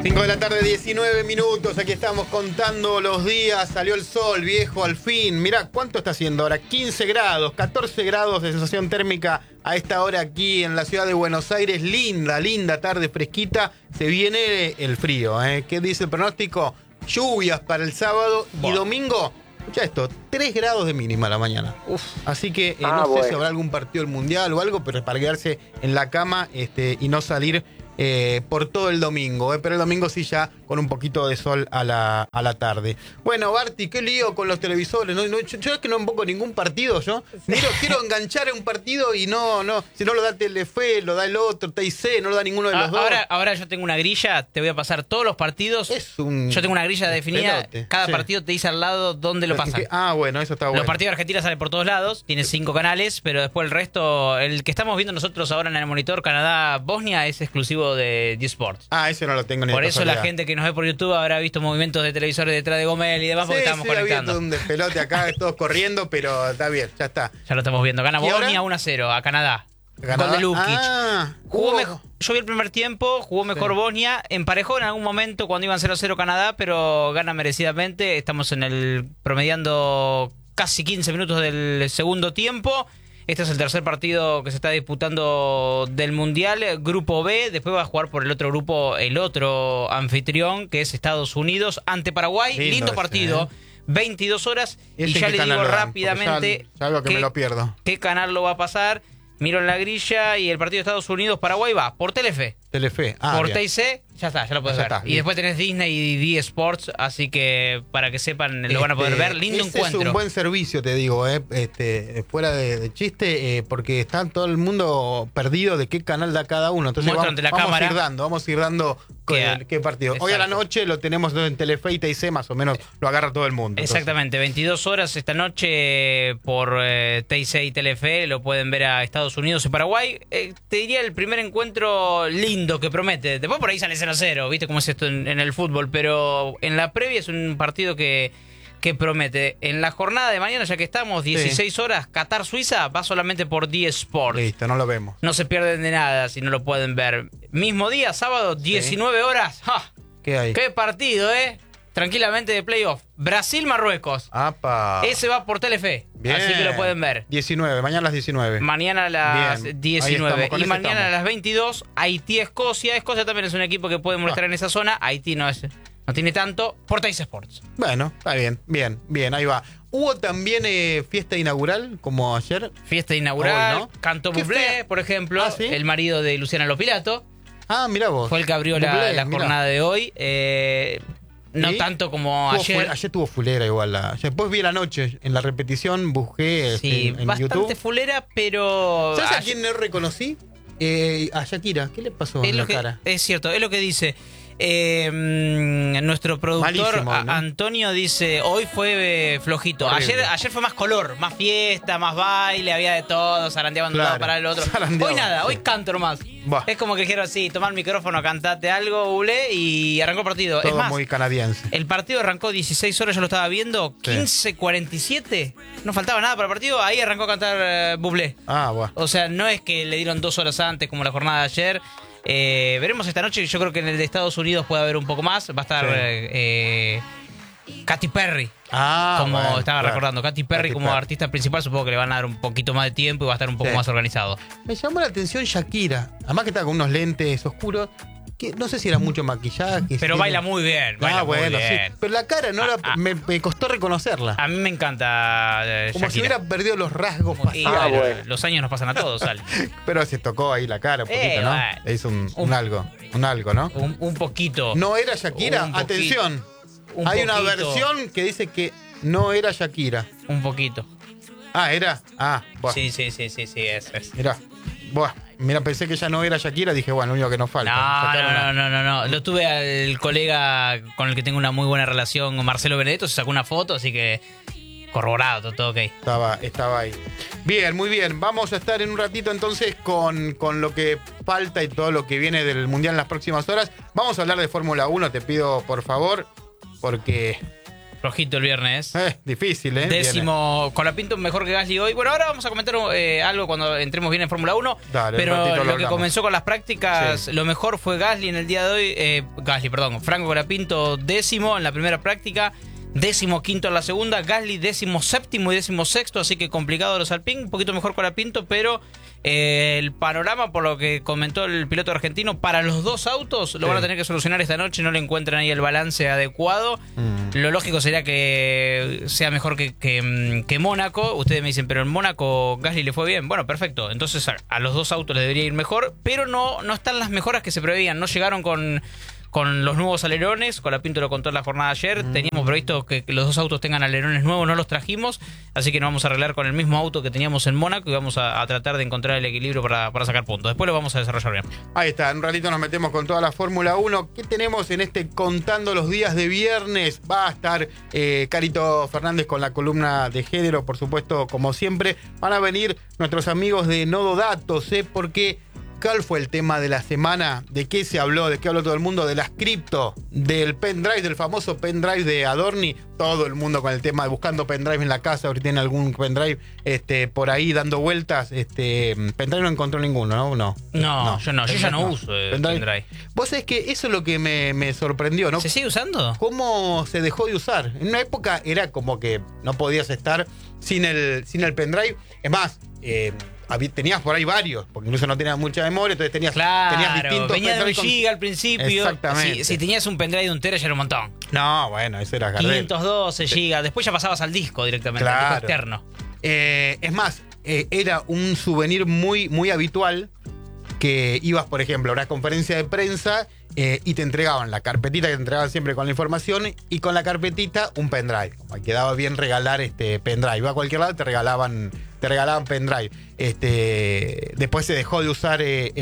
5 de la tarde, 19 minutos. Aquí estamos contando los días. Salió el sol, viejo, al fin. Mirá, ¿cuánto está haciendo ahora? 15 grados, 14 grados de sensación térmica a esta hora aquí en la ciudad de Buenos Aires. Linda, linda tarde fresquita. Se viene el frío, ¿eh? ¿Qué dice el pronóstico? Lluvias para el sábado y domingo. Escucha esto, 3 grados de mínima a la mañana. Así que no sé si habrá algún partido del Mundial o algo, pero para quedarse en la cama y no salir por todo el domingo. Pero el domingo sí ya con un poquito de sol a la tarde. Bueno, Barty, qué lío con los televisores. Yo es que no enfoco ningún partido, yo. Quiero enganchar a un partido y no. Si no lo da Telefe, lo da el otro, TIC, no lo da ninguno de los dos. Ahora yo tengo una grilla, te voy a pasar todos los partidos. Yo tengo una grilla definida. Cada partido te dice al lado dónde lo pasan. Bueno, eso está bueno. Los partidos de Argentina salen por todos lados, tiene 5 canales, pero después el resto, el que estamos viendo nosotros ahora en el monitor, Canadá-Bosnia, es exclusivo de G-Sports. Ese no lo tengo ni por eso la gente que nos ve por YouTube habrá visto movimientos de televisores detrás de Gomel y demás, porque estamos conectando. Sí, un despelote acá, todos corriendo, pero está bien, ya está. Ya lo estamos viendo. Gana Bosnia 1-0 a Canadá. Gol de Lukic. Jugó mejor. Yo vi el primer tiempo, jugó mejor Bosnia, emparejó en algún momento cuando iban 0-0 Canadá, pero gana merecidamente. Estamos promediando casi 15 minutos del segundo tiempo. Este es el tercer partido que se está disputando del Mundial, Grupo B. Después va a jugar por el otro grupo, el otro anfitrión, que es Estados Unidos, ante Paraguay. Lindo partido, 22 horas. Y ya le digo rápidamente ya algo que me lo pierdo. ¿Qué canal lo va a pasar? Miro en la grilla y el partido de Estados Unidos-Paraguay va por Telefe. Por bien. TIC, ya está, ya lo puedes ver. Y después tenés Disney y D-Sports, así que para que sepan, lo van a poder ver. Lindo encuentro. Es un buen servicio, te digo, fuera de chiste, porque está todo el mundo perdido de qué canal da cada uno. Entonces vamos a ir dando qué partido. Exacto. Hoy a la noche lo tenemos en Telefe y TIC, más o menos lo agarra todo el mundo. Exactamente, 22 horas esta noche por TIC y Telefe, lo pueden ver a Estados Unidos y Paraguay. Te diría el primer encuentro lindo que promete. Después por ahí sale 0-0, viste cómo es esto en el fútbol, pero en la previa es un partido que promete. En la jornada de mañana, ya que estamos, 16 horas, Qatar-Suiza, va solamente por D-Sports. Listo, no lo vemos. No se pierden de nada si no lo pueden ver. Mismo día, sábado, 19 horas. ¡Ja! ¿Qué hay? ¡Qué partido, tranquilamente de playoff! Brasil-Marruecos. Ese va por Telefe. Bien. Así que lo pueden ver. 19, mañana a las 19. Mañana a las 19. Y mañana a las 22, Haití-Escocia. Escocia también es un equipo que puede molestar en esa zona. Haití no tiene tanto. Por TIC Sports. Bueno, está bien, bien, ahí va. Hubo también fiesta inaugural, como ayer. Fiesta inaugural, ¿no? Cantó Bublé, por ejemplo, ¿sí? El marido de Luciana Lopilato. Mirá vos. Fue el que abrió la jornada de hoy. No tanto como ayer. Ayer tuvo fulera igual. Después vi la noche, en la repetición, busqué en bastante YouTube. Fulera, pero... ¿Sabes a quién no reconocí? A Shakira. ¿Qué le pasó en la cara? Es cierto, es lo que dice. Nuestro productor malísimo, ¿no? Antonio dice, hoy fue flojito. Ayer fue más color, más fiesta, más baile, había de todo, zarandeaban de un lado para el otro. Hoy nada, hoy canto nomás. Es como que dijeron así, tomar el micrófono, cantate algo, Bublé, y arrancó el partido. Todo es más, muy canadiense. El partido arrancó 16 horas, yo lo estaba viendo, 15:47, no faltaba nada para el partido, ahí arrancó a cantar Bublé. O sea, no es que le dieron 2 horas antes como la jornada de ayer. Veremos esta noche, yo creo que en el de Estados Unidos puede haber un poco más. Va a estar Katy Perry, como estaba recordando. Katy Perry como artista principal, supongo que le van a dar un poquito más de tiempo y va a estar un poco más organizado. Me llamó la atención Shakira, además que está con unos lentes oscuros, que no sé si era mucho maquillaje. Pero baila muy bien, muy bien. Sí. Pero la cara me costó reconocerla. A mí me encanta como Shakira. si hubiera perdido los rasgos faciales. Los años nos pasan a todos, Ale. Pero se tocó ahí la cara un poquito, ¿no? Le hizo un algo, ¿no? Un poquito. ¿No era Shakira? Atención. Hay una versión que dice que no era Shakira. Un poquito. ¿Era? Bueno. Sí, es. Mira, pensé que ya no era Shakira, dije, bueno, lo único que nos falta. No. Lo tuve al colega con el que tengo una muy buena relación, Marcelo Benedetto, se sacó una foto, así que corroborado, todo ok. Estaba ahí. Bien, muy bien. Vamos a estar en un ratito entonces con lo que falta y todo lo que viene del Mundial en las próximas horas. Vamos a hablar de Fórmula 1, te pido por favor, porque Flojito el viernes. Difícil, ¿eh? Décimo, Colapinto mejor que Gasly hoy. Bueno, ahora vamos a comentar algo cuando entremos bien en Fórmula 1. Dale, pero lo que comenzó con las prácticas, lo mejor fue Gasly en el día de hoy. Franco Colapinto décimo en la primera práctica. 15º en la segunda, Gasly 17º y 16º, así que complicado los Alpine, un poquito mejor Colapinto, pero el panorama, por lo que comentó el piloto argentino, para los dos autos lo van a tener que solucionar esta noche, no le encuentran ahí el balance adecuado. Lo lógico sería que sea mejor que Mónaco. Ustedes me dicen, pero en Mónaco Gasly le fue bien. Bueno, perfecto, entonces a los dos autos le debería ir mejor, pero no están las mejoras que se preveían, no llegaron con los nuevos alerones. Colapinto lo contó en la jornada ayer. Teníamos previsto que los dos autos tengan alerones nuevos, no los trajimos, así que nos vamos a arreglar con el mismo auto que teníamos en Mónaco y vamos a tratar de encontrar el equilibrio para sacar puntos. Después lo vamos a desarrollar bien. Ahí está, en un ratito nos metemos con toda la Fórmula 1. ¿Qué tenemos en este Contando los Días de viernes? Va a estar Carito Fernández con la columna de género, por supuesto, como siempre. Van a venir nuestros amigos de Nodo Datos, porque... ¿Cuál fue el tema de la semana? ¿De qué se habló? ¿De qué habló todo el mundo? De las cripto, del pendrive, del famoso pendrive de Adorni. Todo el mundo con el tema de buscando pendrive en la casa. Ahorita tiene algún pendrive por ahí dando vueltas. Pendrive no encontró ninguno, ¿no? No, yo ya no uso pendrive. Vos sabés que eso es lo que me sorprendió, ¿no? ¿Se sigue usando? ¿Cómo se dejó de usar? En una época era como que no podías estar sin el pendrive. Es más, tenías por ahí varios, porque incluso no tenías mucha memoria, entonces tenías distintos. Venía de 1 giga al principio. Exactamente. Si tenías un pendrive de 1 tera ya era un montón. No, bueno, eso era Gardel. 512 gigas, después ya pasabas al disco directamente, al disco externo. Es más, era un souvenir muy, muy habitual que ibas, por ejemplo, a una conferencia de prensa y te entregaban la carpetita que te entregaban siempre con la información y con la carpetita un pendrive. Como quedaba bien regalar pendrive. Iba a cualquier lado te regalaban pendrive. Después se dejó de usar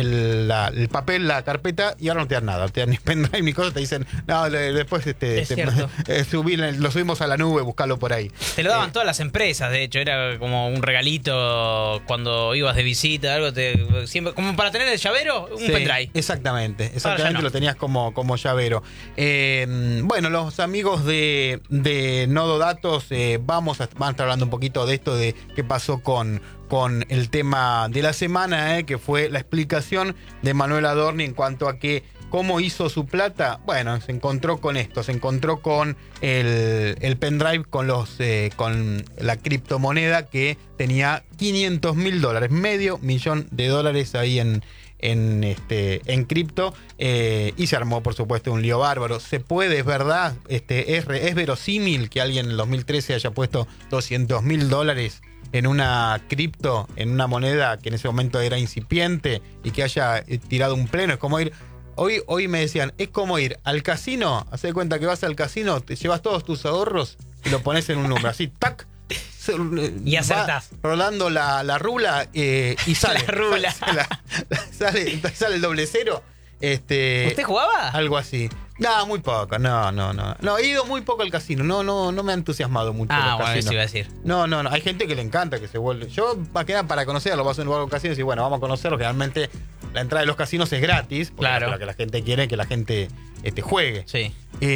el papel, la carpeta, y ahora no te dan nada, no te dan ni pendrive ni cosas, te dicen, no, después lo subimos a la nube, buscalo por ahí. Te lo daban todas las empresas, de hecho, era como un regalito cuando ibas de visita, algo siempre, como para tener el llavero, un pendrive. Exactamente, lo tenías como llavero. Bueno, los amigos de Nodo Datos van a estar hablando un poquito de esto, de qué pasó con el tema de la semana, que fue la explicación de Manuel Adorni en cuanto a cómo hizo su plata. Bueno, se encontró con esto, se encontró con el pendrive con la criptomoneda que tenía $500.000, $500.000 ahí en cripto, y se armó, por supuesto, un lío bárbaro. Se puede, es verdad, es verosímil que alguien en el 2013 haya puesto $200.000 en una cripto, en una moneda que en ese momento era incipiente, y que haya tirado un pleno. Es como ir, hoy me decían, es como ir al casino, haz de cuenta que vas al casino, te llevas todos tus ahorros y lo pones en un número, así, tac, y acertás. Rolando la rula, y sale. La rula. Sale el doble cero. ¿Usted jugaba? Algo así. No, muy poco. No, he ido muy poco al casino. No me ha entusiasmado mucho. Bueno, eso iba a decir. No. Hay gente que le encanta que se vuelve. Yo, más que nada, para conocerlo, vas a un lugar con casinos y bueno, vamos a conocerlo. Realmente la entrada de los casinos es gratis. Claro. Lo que la gente quiere es que la gente juegue. Sí.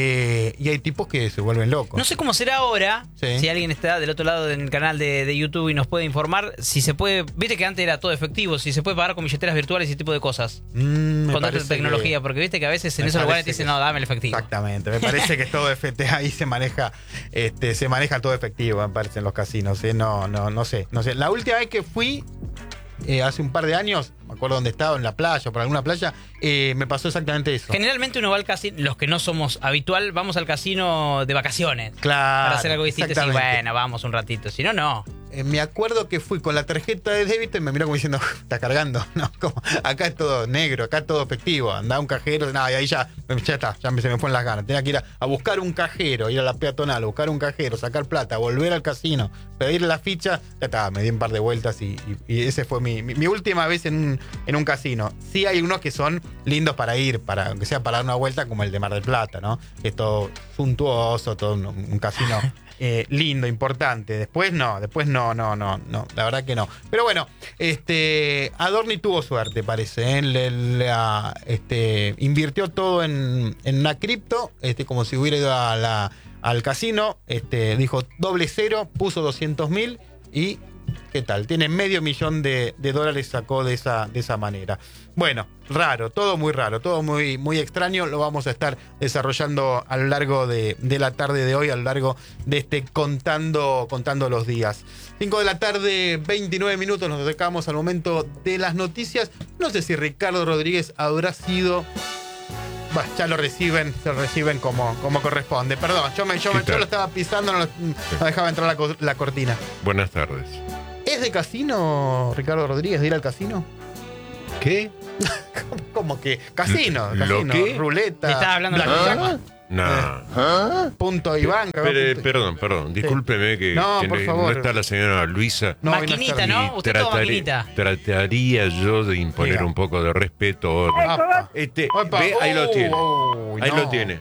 Y hay tipos que se vuelven locos. No sé cómo será ahora, si alguien está del otro lado del canal de YouTube y nos puede informar, si se puede, viste que antes era todo efectivo, si se puede pagar con billeteras virtuales y ese tipo de cosas. Con toda esta tecnología, porque viste que a veces en esos lugares te dicen, no, dame el efectivo. Exactamente, me parece que es todo ahí se maneja todo efectivo, me parece, en los casinos. No sé. La última vez que fui, hace un par de años, me acuerdo dónde estaba, en la playa, por alguna playa, me pasó exactamente eso. Generalmente uno va al casino, los que no somos habitual, vamos al casino de vacaciones. Claro. Para hacer algo distinto y bueno, vamos un ratito, si no, no. Me acuerdo que fui con la tarjeta de débito y me miró como diciendo, está cargando, ¿no? Como, acá es todo negro, acá es todo efectivo, andaba un cajero, nada, y ahí ya está, se me fueron las ganas. Tenía que ir a buscar un cajero, ir a la peatonal, buscar un cajero, sacar plata, volver al casino, pedir la ficha, ya está, me di un par de vueltas y ese fue mi última vez en un casino. Sí hay unos que son lindos para ir, aunque sea para dar una vuelta, como el de Mar del Plata, ¿no? Que es todo suntuoso, todo un casino lindo, importante. Después no, la verdad que no. Pero bueno, Adorni tuvo suerte, parece, ¿eh? Invirtió todo en una cripto, como si hubiera ido a al casino, dijo doble cero, puso 200.000 y ¿qué tal? Tiene $500.000 sacó de esa manera. Bueno, raro, todo muy raro, todo muy, muy extraño. Lo vamos a estar desarrollando a lo largo de la tarde de hoy, a lo largo de contando los días. 5 de la tarde, 29 minutos, nos acercamos al momento de las noticias. No sé si Ricardo Rodríguez habrá sido... Bueno, ya lo reciben como corresponde. Perdón, yo lo estaba pisando, no dejaba entrar la cortina. Buenas tardes. ¿Es de casino, Ricardo Rodríguez, de ir al casino? ¿Qué? ¿Cómo que? Casino, qué? Ruleta. ¿Te estás hablando de la No. Punto y banca. Perdón, discúlpeme que no está la señora Luisa. No, maquinita, ¿no? Usted toma maquinita. Trataría yo de imponer un poco de respeto. Ve, ahí lo tiene. Ahí lo tiene.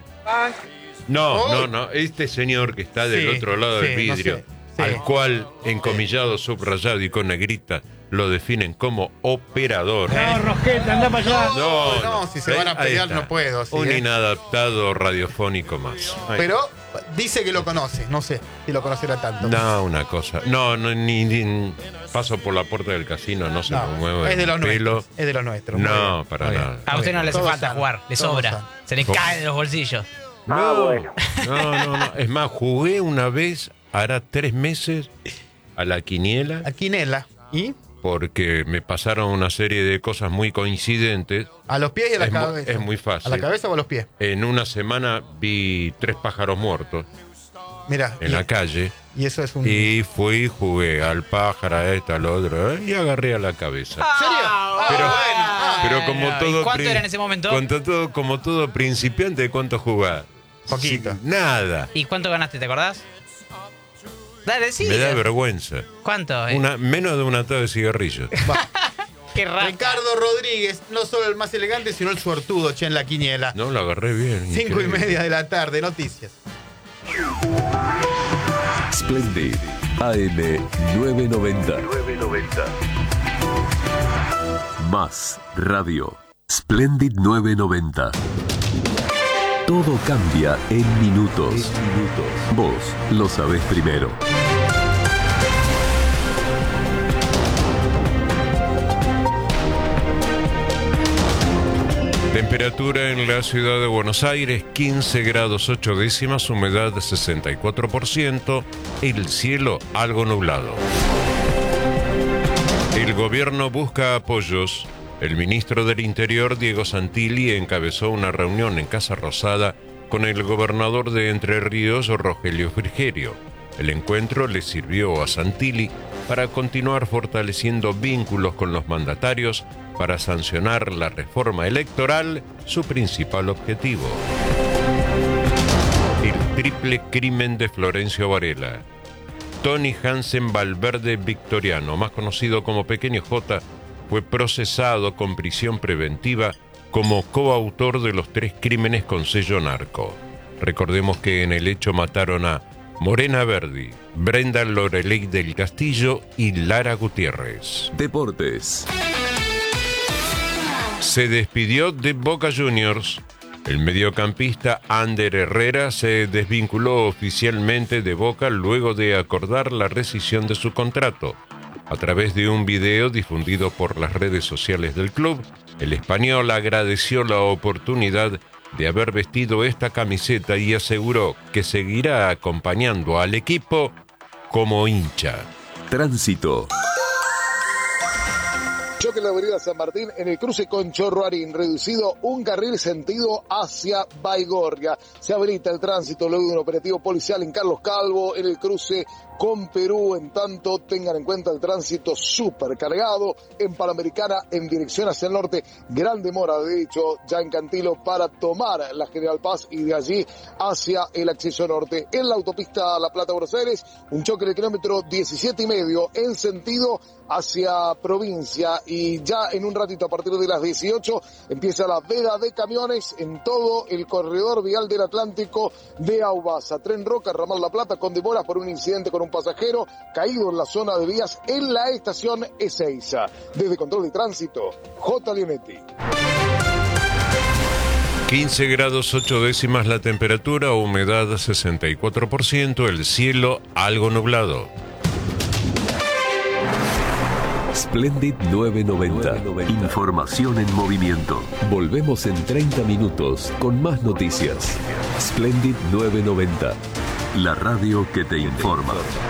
No. Este señor que está del otro lado del vidrio, al cual, encomillado, subrayado y con negrita, lo definen como operador. No, Rosqueta, anda para allá. No, si se van a pelear no puedo. Un inadaptado radiofónico más. Pero dice que lo conoce, no sé si lo conocerá tanto. No, una cosa. No, ni paso por la puerta del casino, no se me mueve es de los el pelo. Nuestros, es de los nuestros. No, para nada. A usted no le hace falta jugar, le sobra. Se le cae de los bolsillos. No. Es más, jugué una vez, hará 3 meses, a la quiniela. ¿A quiniela? ¿Y? Porque me pasaron una serie de cosas muy coincidentes. ¿A los pies y a la cabeza? Es muy fácil. ¿A la cabeza o a los pies? En una semana vi 3 pájaros muertos. Mira. En la calle. Y eso es un... Y jugué al pájaro, a esta, al otro, y agarré a la cabeza. ¿En serio? Pero como todo... ¿Y cuánto era en ese momento? Como todo principiante, ¿cuánto jugás? Poquito. Sí, nada. ¿Y cuánto ganaste, te acordás? Dale, sí. Me da vergüenza. ¿Cuánto? Menos de un atado de cigarrillos. Qué raro. Ricardo Rodríguez, no solo el más elegante, sino el suertudo, en la quiniela. No, lo agarré bien. 5:30 de la tarde, noticias. Splendid, AM 990. Más radio. Splendid 990. Todo cambia en minutos. Vos lo sabés primero. Temperatura en la ciudad de Buenos Aires, 15 grados 8 décimas, humedad 64%, el cielo algo nublado. El gobierno busca apoyos. El ministro del Interior, Diego Santilli, encabezó una reunión en Casa Rosada con el gobernador de Entre Ríos, Rogelio Frigerio. El encuentro le sirvió a Santilli para continuar fortaleciendo vínculos con los mandatarios para sancionar la reforma electoral, su principal objetivo. El triple crimen de Florencio Varela. Tony Hansen Valverde Victoriano, más conocido como Pequeño J, fue procesado con prisión preventiva como coautor de los 3 crímenes con sello narco. Recordemos que en el hecho mataron a Morena Verdi, Brenda Loreley del Castillo y Lara Gutiérrez. Deportes. Se despidió de Boca Juniors. El mediocampista Ander Herrera se desvinculó oficialmente de Boca luego de acordar la rescisión de su contrato. A través de un video difundido por las redes sociales del club, el español agradeció la oportunidad de haber vestido esta camiseta y aseguró que seguirá acompañando al equipo como hincha. Tránsito. Choque en la avenida San Martín en el cruce con Chorroarín, reducido un carril sentido hacia Baigorria. Se habilita el tránsito luego de un operativo policial en Carlos Calvo en el cruce con Perú. En tanto, tengan en cuenta el tránsito súper cargado en Panamericana en dirección hacia el norte. Gran demora, de hecho, ya en Cantilo para tomar la General Paz y de allí hacia el acceso norte. En la autopista La Plata-Buenos Aires, un choque en el kilómetro 17,5 en sentido hacia provincia, y ya en un ratito a partir de las 18 empieza la veda de camiones en todo el corredor vial del Atlántico de Aubasa. Tren Roca, Ramal La Plata, con demora por un incidente con un pasajero caído en la zona de vías en la estación Ezeiza. Desde Control de Tránsito, J. Leonetti. 15 grados 8 décimas la temperatura, humedad 64%, el cielo algo nublado. Splendid 990. Información en movimiento. Volvemos en 30 minutos con más noticias. Splendid 990. La radio que te informa.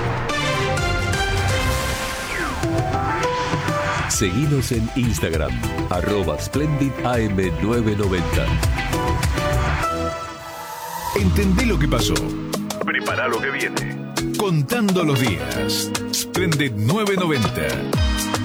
Seguinos en Instagram, @SplendidAM990. Entendé lo que pasó. Prepara lo que viene. Contando los días. Splendid 990.